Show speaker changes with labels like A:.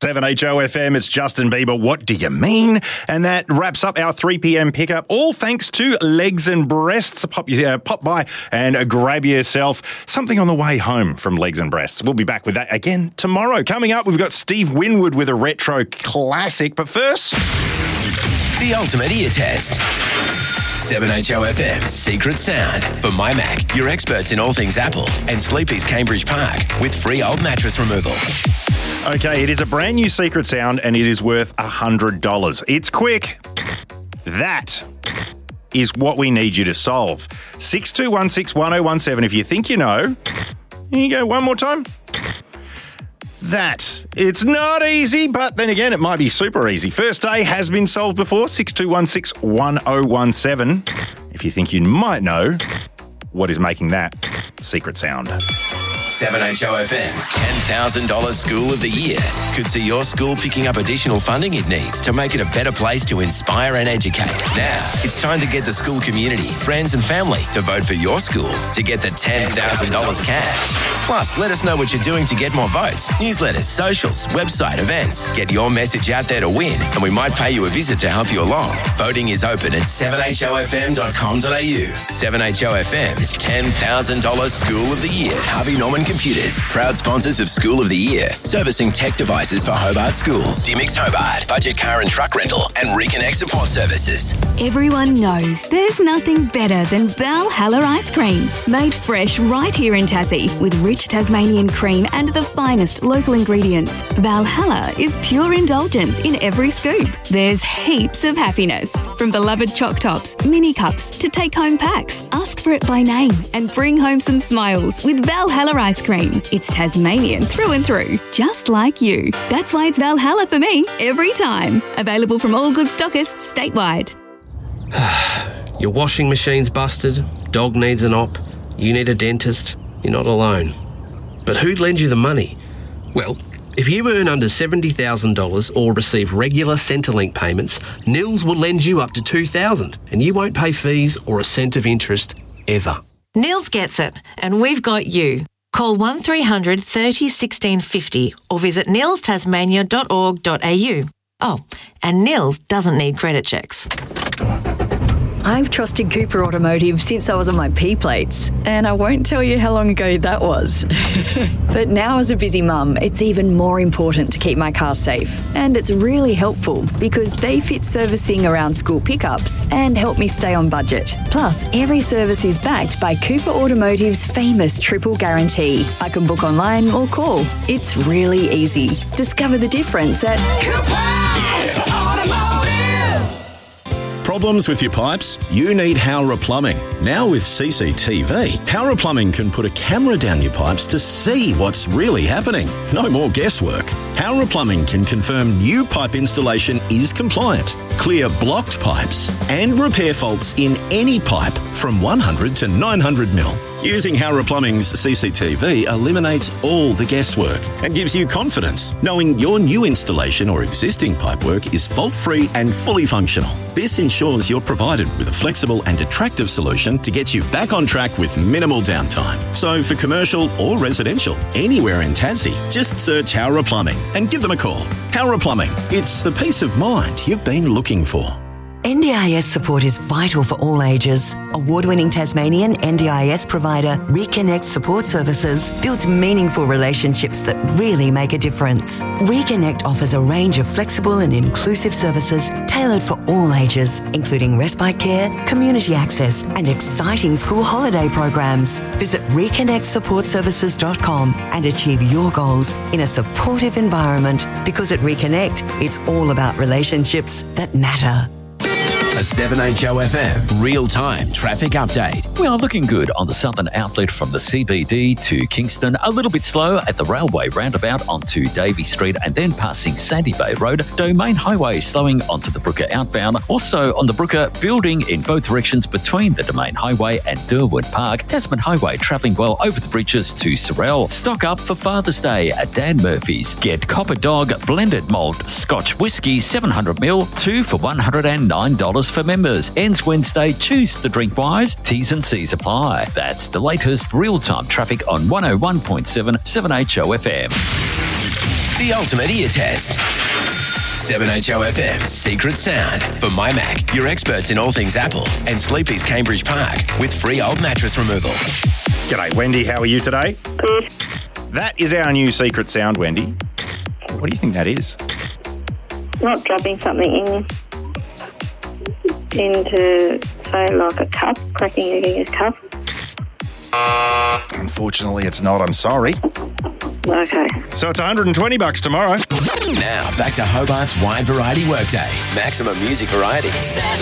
A: 7HOFM, it's Justin Bieber. What do you mean? And that wraps up our 3 p.m. pickup, all thanks to Legs and Breasts. Pop by and grab yourself something on the way home from Legs and Breasts. We'll be back with that again tomorrow. Coming up, we've got Steve Winwood with a retro classic. But first,
B: the ultimate ear test. 7HOFM Secret Sound. For My Mac, your experts in all things Apple, and Sleepy's Cambridge Park with free old mattress removal.
A: Okay, it is a brand new Secret Sound and it is worth $100. It's quick. That is what we need you to solve. 62161017 if you think you know. Here you go, one more time. That. It's not easy, but then again, it might be super easy. First day has been solved before. 62161017. If you think you might know what is making that Secret Sound.
B: 7HOFM's $10,000 School of the Year could see your school picking up additional funding it needs to make it a better place to inspire and educate. Now, it's time to get the school community, friends and family to vote for your school to get the $10,000 cash. Plus, let us know what you're doing to get more votes. Newsletters, socials, website, events. Get your message out there to win, and we might pay you a visit to help you along. Voting is open at 7hofm.com.au. 7HOFM's $10,000 School of the Year. Harvey Norman Computers, proud sponsors of School of the Year, servicing tech devices for Hobart schools. Dimix Hobart, budget car and truck rental, and Reconnect support services.
C: Everyone knows there's nothing better than Valhalla ice cream. Made fresh right here in Tassie with rich Tasmanian cream and the finest local ingredients. Valhalla is pure indulgence in every scoop. There's heaps of happiness. From beloved choc tops, mini cups to take-home packs. Ask for it by name and bring home some smiles with Valhalla ice cream. It's Tasmanian through and through, just like you. That's why it's Valhalla for me every time. Available from all good stockists statewide.
D: Your washing machine's busted, dog needs an op, you need a dentist, you're not alone. But who'd lend you the money? Well, if you earn under $70,000 or receive regular Centrelink payments, Nils will lend you up to $2,000 and you won't pay fees or a cent of interest ever.
E: Nils gets it, and we've got you. Call 1300 30 16 50 or visit nilstasmania.org.au. Oh, and Nils doesn't need credit checks.
F: I've trusted Cooper Automotive since I was on my P-plates, and I won't tell you how long ago that was. But now as a busy mum, it's even more important to keep my car safe. And it's really helpful because they fit servicing around school pickups and help me stay on budget. Plus, every service is backed by Cooper Automotive's famous triple guarantee. I can book online or call. It's really easy. Discover the difference at Cooper Automotive.
G: Problems with your pipes? You need Howrah Plumbing. Now with CCTV, Howrah Plumbing can put a camera down your pipes to see what's really happening. No more guesswork. Howrah Plumbing can confirm new pipe installation is compliant, clear blocked pipes, and repair faults in any pipe from 100 to 900 mil. Using Howrah Plumbing's CCTV eliminates all the guesswork and gives you confidence knowing your new installation or existing pipework is fault-free and fully functional. This ensures you're provided with a flexible and attractive solution to get you back on track with minimal downtime. So for commercial or residential, anywhere in Tassie, just search Howrah Plumbing and give them a call. Howrah Plumbing, it's the peace of mind you've been looking for.
H: NDIS support is vital for all ages. Award-winning Tasmanian NDIS provider Reconnect Support Services builds meaningful relationships that really make a difference. Reconnect offers a range of flexible and inclusive services tailored for all ages, including respite care, community access, and exciting school holiday programs. Visit reconnectsupportservices.com and achieve your goals in a supportive environment, because at Reconnect, it's all about relationships that matter.
B: A 7HOFM real-time traffic update.
I: We are looking good on the southern outlet from the CBD to Kingston. A little bit slow at the railway roundabout onto Davey Street and then passing Sandy Bay Road. Domain Highway slowing onto the Brooker outbound. Also on the Brooker, building in both directions between the Domain Highway and Derwent Park. Tasman Highway travelling well over the bridges to Sorell. Stock up for Father's Day at Dan Murphy's. Get Copper Dog Blended Malt Scotch Whisky 700ml, 2 for $109 for members. Ends Wednesday. Choose to drink wise. T's and C's apply. That's the latest real-time traffic on 101.7 7HOFM.
B: The ultimate ear test. 7HOFM's Secret Sound. For My Mac, your experts in all things Apple, and Sleepy's Cambridge Park with free old mattress removal.
A: G'day, Wendy. How are you today?
J: Good.
A: That is our new secret sound, Wendy. What do you think that is?
J: Not dropping something into, say, like a cup, cracking it in a cup.
A: Unfortunately, it's not. I'm sorry.
J: Okay.
A: So it's $120 tomorrow.
B: Now, back to Hobart's wide variety workday. Maximum music variety.